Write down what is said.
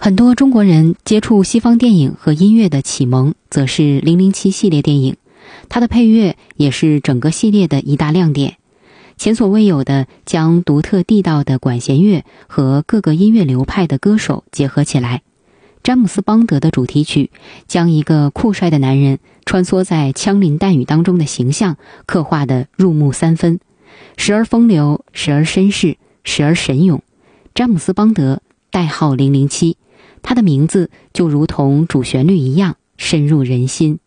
很多中国人接触西方电影和音乐的启蒙则是007系列电影，它的配乐也是整个系列的一大亮点，前所未有的将独特地道的管弦乐和各个音乐流派的歌手结合起来。詹姆斯·邦德的主题曲将一个酷帅的男人穿梭在枪林弹雨当中的形象刻画得入木三分，时而风流，时而绅士，时而神勇。詹姆斯·邦德，代号007，他的名字就如同主旋律一样深入人心。